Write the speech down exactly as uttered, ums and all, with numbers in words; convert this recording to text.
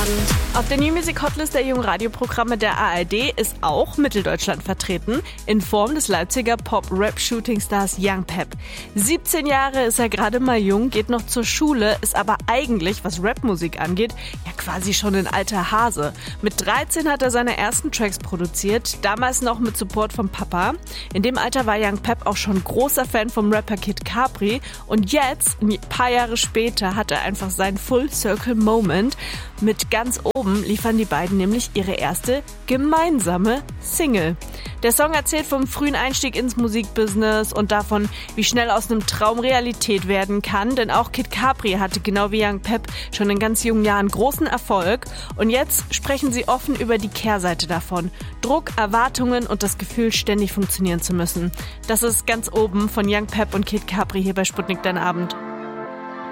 Auf der New Music Hotlist der jungen Radioprogramme der A R D ist auch Mitteldeutschland vertreten, in Form des Leipziger Pop-Rap-Shooting-Stars Young Pep. siebzehn Jahre ist er gerade mal jung, geht noch zur Schule, ist aber eigentlich, was Rapmusik angeht, ja quasi schon ein alter Hase. Mit dreizehn hat er seine ersten Tracks produziert, damals noch mit Support vom Papa. In dem Alter war Young Pep auch schon großer Fan vom Rapper Kid Capri und jetzt, ein paar Jahre später, hat er einfach seinen Full Circle Moment. Mit Ganz oben liefern die beiden nämlich ihre erste gemeinsame Single. Der Song erzählt vom frühen Einstieg ins Musikbusiness und davon, wie schnell aus einem Traum Realität werden kann, denn auch Kid Capri hatte genau wie Young Pep schon in ganz jungen Jahren großen Erfolg und jetzt sprechen sie offen über die Kehrseite davon. Druck, Erwartungen und das Gefühl, ständig funktionieren zu müssen. Das ist Ganz oben von Young Pep und Kid Capri hier bei Sputnik Dein Abend.